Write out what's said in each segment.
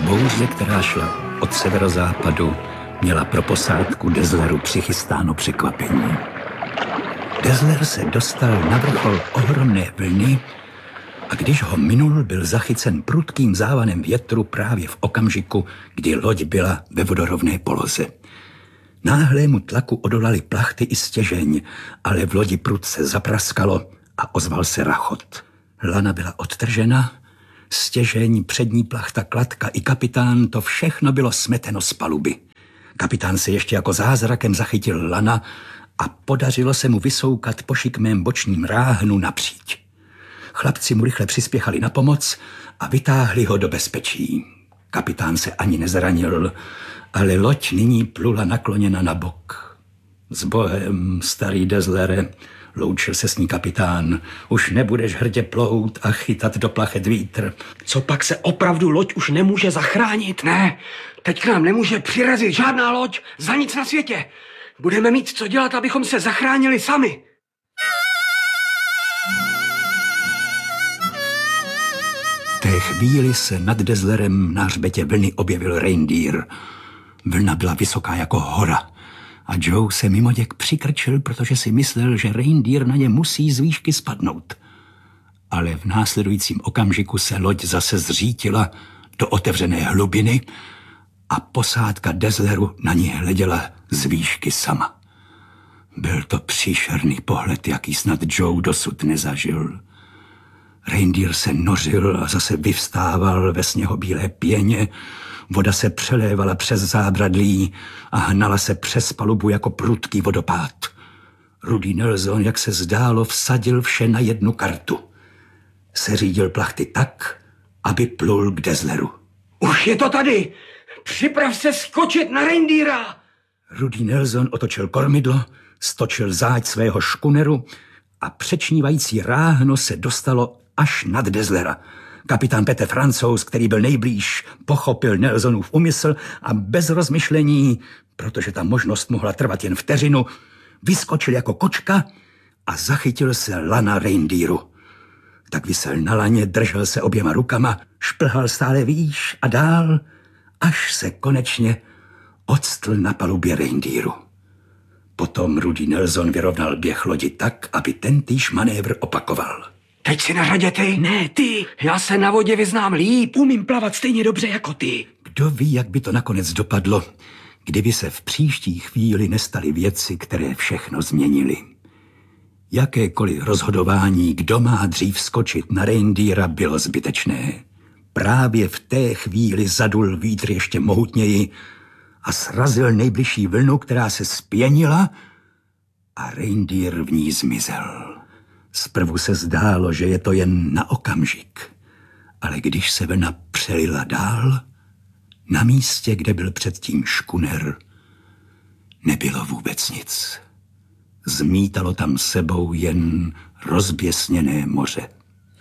Bouře, která šla od severozápadu, měla pro posádku Dazzleru přichystáno překvapení. Dazzler se dostal na vrchol ohromné vlny a když ho minul, byl zachycen prudkým závanem větru právě v okamžiku, kdy loď byla ve vodorovné poloze. Náhlému tlaku odolali plachty i stěžeň, ale v lodi prudce zapraskalo a ozval se rachot. Lana byla odtržena, stěžeň, přední plachta, kladka i kapitán, to všechno bylo smeteno z paluby. Kapitán se ještě jako zázrakem zachytil lana a podařilo se mu vysoukat po šikmém bočním ráhnu napříč. Chlapci mu rychle přispěchali na pomoc a vytáhli ho do bezpečí. Kapitán se ani nezranil, ale loď nyní plula nakloněna na bok. S Bohem, starý Dazzlere, loučil se s ní kapitán. Už nebudeš hrdě plout a chytat do plachet vítr. Co pak se opravdu loď už nemůže zachránit? Ne, teď k nám nemůže přirazit žádná loď za nic na světě. Budeme mít co dělat, abychom se zachránili sami. V té chvíli se nad Dazzlerem na hřbetě vlny objevil Reindeer. Vlna byla vysoká jako hora a Joe se mimoděk přikrčil, protože si myslel, že Reindeer na ně musí z výšky spadnout. Ale v následujícím okamžiku se loď zase zřítila do otevřené hlubiny a posádka Dazzleru na ní hleděla z výšky sama. Byl to příšerný pohled, jaký snad Joe dosud nezažil. Reindeer se nořil a zase vyvstával ve sněhobílé pěně, voda se přelévala přes zábradlí a hnala se přes palubu jako prudký vodopád. Rudý Nelson, jak se zdálo, vsadil vše na jednu kartu. Seřídil plachty tak, aby plul k Dazzleru. Už je to tady! Připrav se skočit na Reindeera! Rudý Nelson otočil kormidlo, stočil záď svého škuneru a přečnívající ráhno se dostalo až nad Dazzlera. Kapitán Petr Francouz, který byl nejblíž, pochopil Nelsonův úmysl a bez rozmyšlení, protože ta možnost mohla trvat jen vteřinu, vyskočil jako kočka a zachytil se lana Reindeeru. Tak visel na laně, držel se oběma rukama, šplhal stále výš a dál, až se konečně octl na palubě Reindeeru. Potom Rudý Nelson vyrovnal běh lodi tak, aby tentýž manévr opakoval. Teď si na řadě ty? Ne, ty. Já se na vodě vyznám líp. Umím plavat stejně dobře jako ty. Kdo ví, jak by to nakonec dopadlo, kdyby se v příští chvíli nestaly věci, které všechno změnily. Jakékoliv rozhodování, kdo má dřív skočit na Reindeera, bylo zbytečné. Právě v té chvíli zadul vítr ještě mohutněji a srazil nejbližší vlnu, která se zpěnila a Reindeer v ní zmizel. Zprvu se zdálo, že je to jen na okamžik, ale když se vlna přelila dál, na místě, kde byl předtím škuner, nebylo vůbec nic. Zmítalo tam sebou jen rozběsněné moře.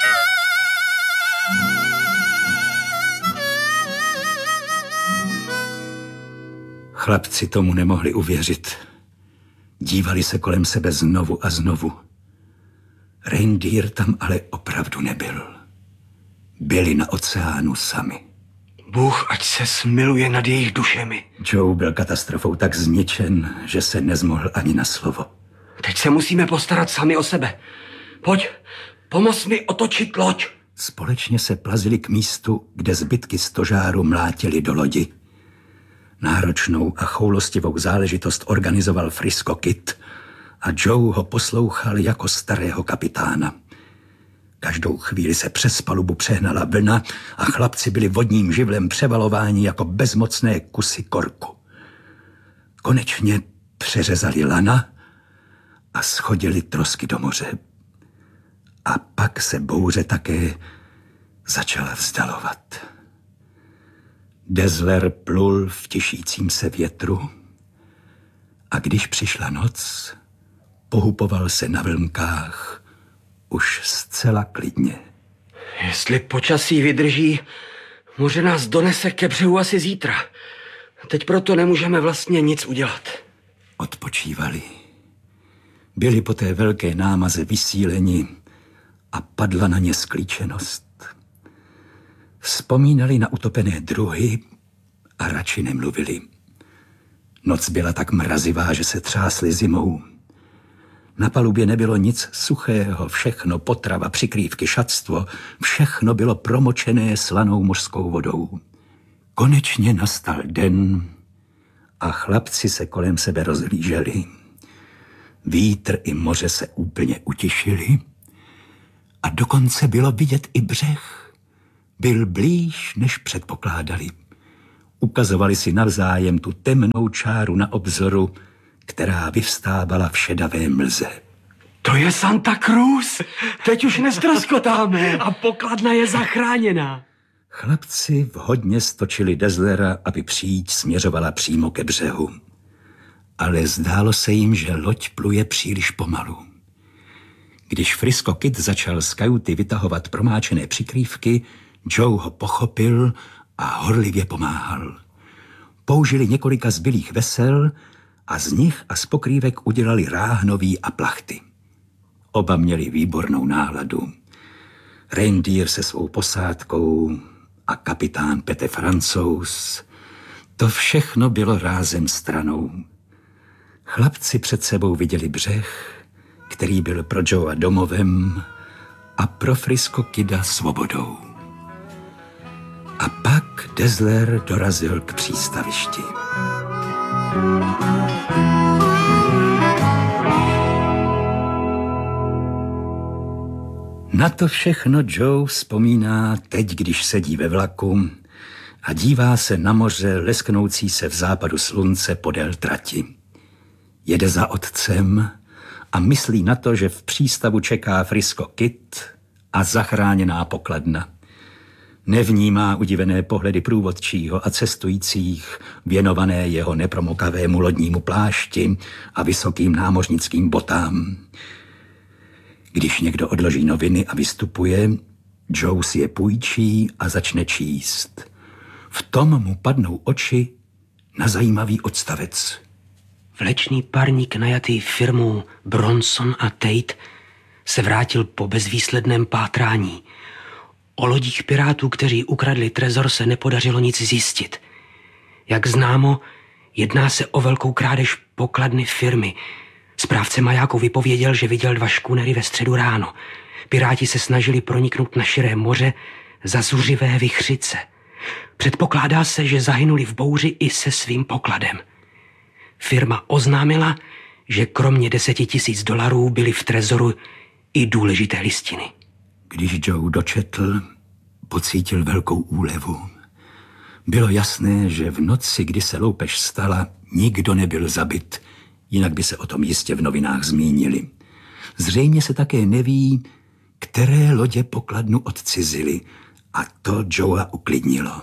Chlapci tomu nemohli uvěřit. Dívali se kolem sebe znovu a znovu. Reindeer tam ale opravdu nebyl. Byli na oceánu sami. Bůh ať se smiluje nad jejich dušemi. Joe byl katastrofou tak zničen, že se nezmohl ani na slovo. Teď se musíme postarat sami o sebe. Pojď, pomoz mi otočit loď. Společně se plazili k místu, kde zbytky stožáru mlátili do lodi. Náročnou a choulostivou záležitost organizoval Frisco Kid a Joe ho poslouchal jako starého kapitána. Každou chvíli se přes palubu přehnala vlna a chlapci byli vodním živlem převalováni jako bezmocné kusy korku. Konečně přeřezali lana a schodili trosky do moře. A pak se bouře také začala vzdalovat. Dazzler plul v tišícím se větru a když přišla noc, pohupoval se na vlnkách už zcela klidně. Jestli počasí vydrží, moře nás donese ke břehu asi zítra. Teď proto nemůžeme vlastně nic udělat. Odpočívali. Byli po té velké námaze vysíleni a padla na ně sklíčenost. Vzpomínali na utopené druhy a radši nemluvili. Noc byla tak mrazivá, že se třásli zimou. Na palubě nebylo nic suchého, všechno, potrava, přikrývky, šatstvo, všechno bylo promočené slanou mořskou vodou. Konečně nastal den a chlapci se kolem sebe rozhlíželi. Vítr i moře se úplně utišili a dokonce bylo vidět i břeh. Byl blíž, než předpokládali. Ukazovali si navzájem tu temnou čáru na obzoru, která vyvstávala v šedavé mlze. To je Santa Cruz! Teď už neztroskotáme. A pokladna je zachráněná. Chlapci vhodně stočili Dazzlera, aby příď směřovala přímo ke břehu. Ale zdálo se jim, že loď pluje příliš pomalu. Když Frisco Kid začal z kajuty vytahovat promáčené přikrývky, Joe ho pochopil a horlivě pomáhal. Použili několika zbylých vesel a z nich a z pokrývek udělali ráhnoví a plachty. Oba měli výbornou náladu. Reindeer se svou posádkou a kapitán Pete Francouz. To všechno bylo rázem stranou. Chlapci před sebou viděli břeh, který byl pro Joea domovem a pro Frisco Kida svobodou. A pak Dazzler dorazil k přístavišti. Na to všechno Joe vzpomíná teď, když sedí ve vlaku a dívá se na moře lesknoucí se v západu slunce podél trati. Jede za otcem a myslí na to, že v přístavu čeká Frisco Kid a zachráněná pokladna. Nevnímá udivené pohledy průvodčího a cestujících, věnované jeho nepromokavému lodnímu plášti a vysokým námořnickým botám. Když někdo odloží noviny a vystupuje, Joe si je půjčí a začne číst. V tom mu padnou oči na zajímavý odstavec. Vlečný parník najatý firmou Bronson a Tate se vrátil po bezvýsledném pátrání. O lodích pirátů, kteří ukradli trezor, se nepodařilo nic zjistit. Jak známo, jedná se o velkou krádež pokladny firmy. Správce majáku vypověděl, že viděl 2 škůnery ve středu ráno. Piráti se snažili proniknout na širé moře za zuřivé vichřice. Předpokládá se, že zahynuli v bouři i se svým pokladem. Firma oznámila, že kromě $10,000 byly v trezoru i důležité listiny. Když Joe dočetl, pocítil velkou úlevu. Bylo jasné, že v noci, kdy se loupež stala, nikdo nebyl zabit, jinak by se o tom jistě v novinách zmínili. Zřejmě se také neví, které lodě pokladnu odcizily, a to Joea uklidnilo.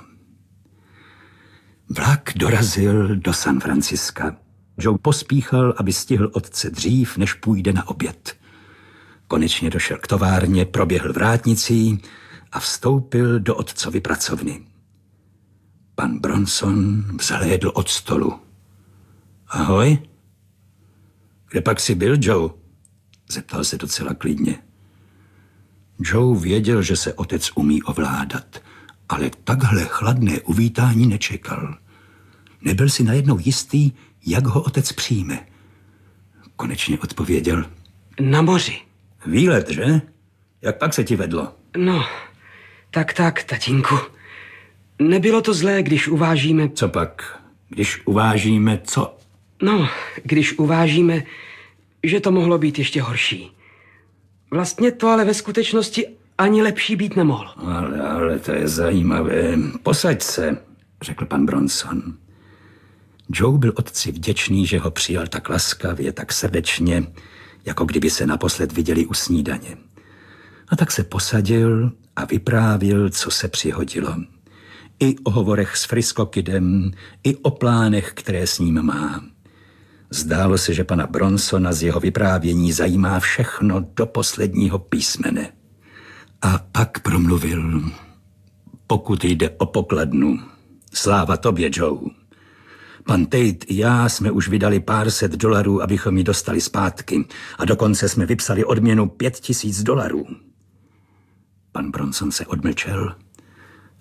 Vlak dorazil do San Franciska. Joe pospíchal, aby stihl otce dřív, než půjde na oběd. Konečně došel k továrně, proběhl vrátnicí a vstoupil do otcovy pracovny. Pan Bronson vzhlédl od stolu. Ahoj. Kde pak jsi byl, Joe? Zeptal se docela klidně. Joe věděl, že se otec umí ovládat, ale takhle chladné uvítání nečekal. Nebyl si najednou jistý, jak ho otec přijme. Konečně odpověděl. Na moři. Výlet, že? Jak pak se ti vedlo? No, tak, tatínku. Nebylo to zlé, když uvážíme... Co pak? Když uvážíme co? No, když uvážíme, že to mohlo být ještě horší. Vlastně to ale ve skutečnosti ani lepší být nemohlo. Ale to je zajímavé. Posaď se, řekl pan Bronson. Joe byl otci vděčný, že ho přijal tak laskavě, tak srdečně, jako kdyby se naposled viděli u snídaně. A tak se posadil a vyprávěl, co se přihodilo. I o hovorech s Frisco Kidem, i o plánech, které s ním má. Zdálo se, že pana Bronsona z jeho vyprávění zajímá všechno do posledního písmene. A pak promluvil. Pokud jde o pokladnu, sláva tobě, Joe. Pan Tate i já jsme už vydali pár set dolarů, abychom ji dostali zpátky. A dokonce jsme vypsali odměnu $5,000. Pan Bronson se odmlčel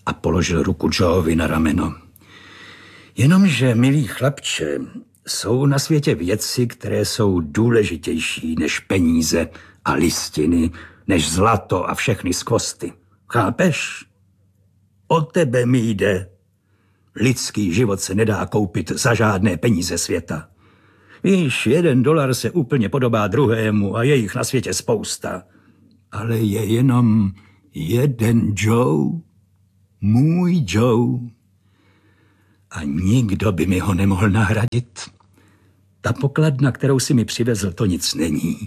a položil ruku Joeovi na rameno. Jenomže, milý chlapče, jsou na světě věci, které jsou důležitější než peníze a listiny, než zlato a všechny skvosty. Chápeš? O tebe mi jde. Lidský život se nedá koupit za žádné peníze světa. Víš, $1 se úplně podobá druhému a je jich na světě spousta. Ale je jenom jeden Joe, můj Joe. A nikdo by mi ho nemohl nahradit. Ta pokladna, kterou si mi přivezl, to nic není.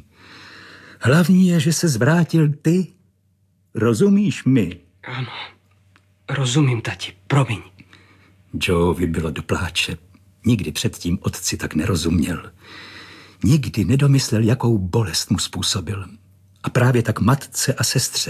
Hlavní je, že se zvrátil ty. Rozumíš mi? Ano, rozumím, tati, promiň. Joe vybilo do pláče. Nikdy předtím otci tak nerozuměl. Nikdy nedomyslel, jakou bolest mu způsobil. A právě tak matce a sestře.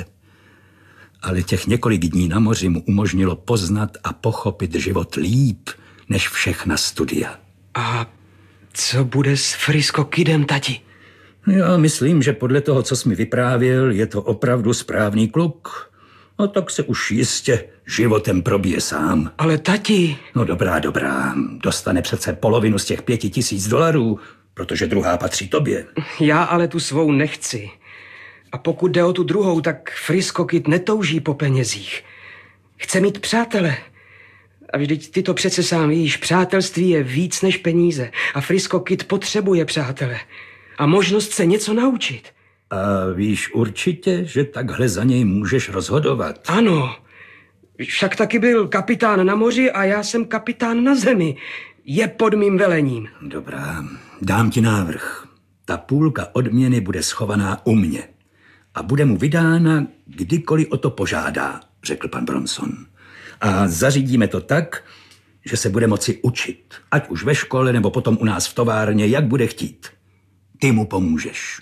Ale těch několik dní na moři mu umožnilo poznat a pochopit život líp, než všechna studia. A co bude s Frisco Kidem, tati? Já myslím, že podle toho, co jsi mi vyprávěl, je to opravdu správný kluk. A tak se už jistě životem probije sám. Ale tati... No dobrá. Dostane přece polovinu z těch $5,000, protože druhá patří tobě. Já ale tu svou nechci. A pokud jde o tu druhou, tak Frisco Kid netouží po penězích. Chce mít přátele. A vždyť ty to přece sám víš, přátelství je víc než peníze. A Frisco Kid potřebuje přátele. A možnost se něco naučit. A víš určitě, že takhle za něj můžeš rozhodovat. Ano. Však taky byl kapitán na moři a já jsem kapitán na zemi. Je pod mým velením. Dobrá, dám ti návrh. Ta půlka odměny bude schovaná u mě. A bude mu vydána, kdykoliv o to požádá, řekl pan Bronson. A zařídíme to tak, že se bude moci učit. Ať už ve škole, nebo potom u nás v továrně, jak bude chtít. Ty mu pomůžeš.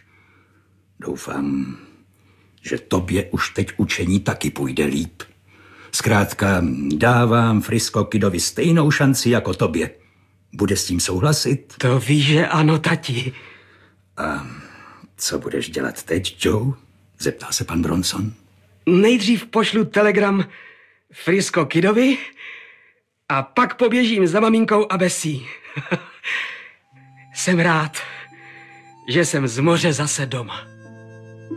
Doufám, že tobě už teď učení taky půjde líp. Zkrátka, dávám Frisco Kidovi stejnou šanci jako tobě. Bude s tím souhlasit? To víš, že ano, tati. A co budeš dělat teď, Joe? Zeptal se pan Bronson. Nejdřív pošlu telegram Frisco Kidovi a pak poběžím za maminkou a Bessie. Jsem rád, že jsem z moře zase doma.